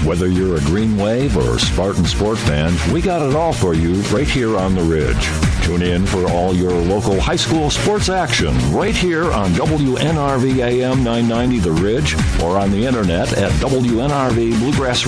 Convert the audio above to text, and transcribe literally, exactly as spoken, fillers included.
Whether you're a Green Wave or Spartan Sport fan, we got it all for you right here on the Ridge. Tune in for all your local high school sports action right here on W N R V A M nine ninety The Ridge or on the internet at W N R V Bluegrass